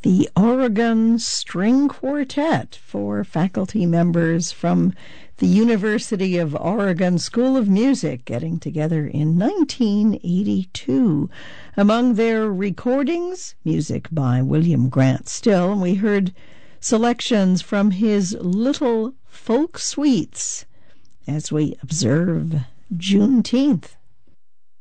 the Oregon String Quartet, for faculty members from the University of Oregon School of Music, getting together in 1982. Among their recordings, music by William Grant Still, and we heard selections from his Little Folk Suites as we observe Juneteenth.